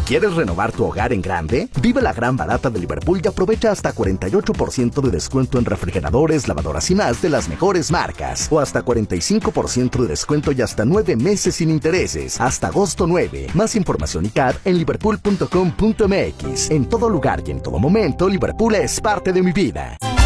¿Quieres renovar tu hogar en grande? Vive la gran barata de Liverpool y aprovecha hasta 48% de descuento en refrigeradores, lavadoras y más de las mejores marcas. O hasta 45% de descuento y hasta 9 meses sin intereses. Hasta agosto 9. Más información y CAD en liverpool.com.mx. En todo lugar y en todo momento, Liverpool es parte de mi vida.